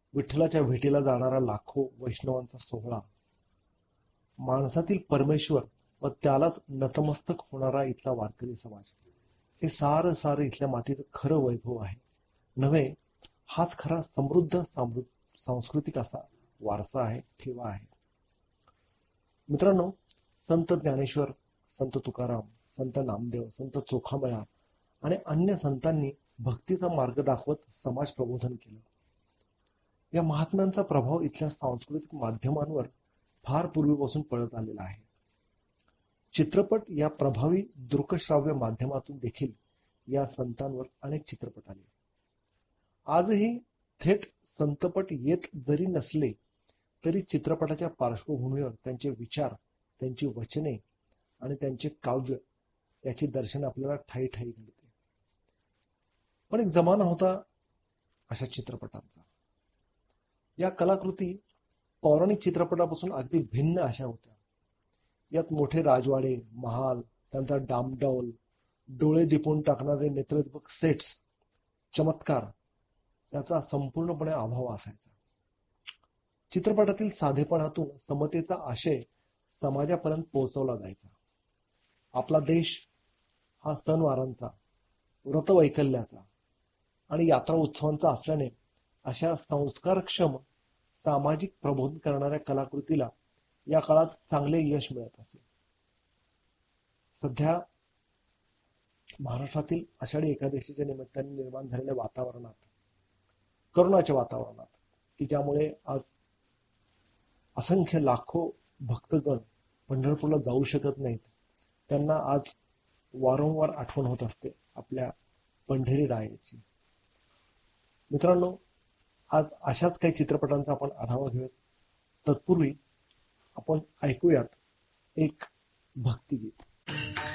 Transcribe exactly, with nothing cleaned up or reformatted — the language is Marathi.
विठ्ठलाच्या भेटीला जाणारा लाखो वैष्णवांचा सोहळा, माणसातील परमेश्वर व त्यालाच नतमस्तक होणारा इथला वारकरी समाज, हे सारं सारं इथल्या मातीचं खरं वैभव आहे नव्हे. हाच खरा समृद्ध सांस्कृतिक असा वारसा आहे, ठेवा आहे. मित्रांनो, संत ज्ञानेश्वर, संत तुकाराम, संत नामदेव, संत चोखामेळा आणि अन्य संतांनी भक्तीचा मार्ग दाखवत समाज प्रबोधन केलं. या महात्म्यांचा प्रभाव इथल्या सांस्कृतिक माध्यमांवर फार पूर्वीपासून पडत आलेला आहे. चित्रपट या प्रभावी दृकश्राव्य माध्यमातून देखील या संतांवर अनेक चित्रपट आले. आजही थेट संतपट येत जरी नसले तरी चित्रपटाच्या पार्श्वभूमीवर त्यांचे विचार, त्यांची वचने आणि त्यांचे काव्य याची दर्शन आपल्याला ठायी ठायी घडते. पण एक जमाना होता अशा चित्रपटांचा. या कलाकृती पौराणिक चित्रपटापासून अगदी भिन्न अशा होत्या. यात मोठे राजवाडे, महाल, त्यांचा डामडौल, डोळे दिपवून टाकणारे नेत्रदीपक सेट्स, चमत्कार याचा संपूर्णपणे अभाव असायचा. चित्रपटातील साधेपणातून समतेचा आशय समाजापर्यंत पोहोचवला जायचा. आपला देश हा सणवारांचा, व्रतवैकल्याचा आणि यात्रा उत्सवांचा असल्याने अशा संस्कारक्षम सामाजिक प्रबोधन करणाऱ्या कलाकृतीला या काळात चांगले यश मिळत असे. सध्या महाराष्ट्रातील आषाढी एकादशीच्या निमित्ताने निर्माण झालेल्या वातावरणात, करोनाच्या वातावरणात, की ज्यामुळे आज असंख्य लाखो भक्तगण पंढरपूरला जाऊ शकत नाहीत, त्यांना आज वारंवार आठवण होत असते आपल्या पंढरी रायाची. मित्रांनो, आज अशाच काही चित्रपटांचा आपण आढावा घेऊयात. तत्पूर्वी आपण ऐकूयात एक भक्तिगीत.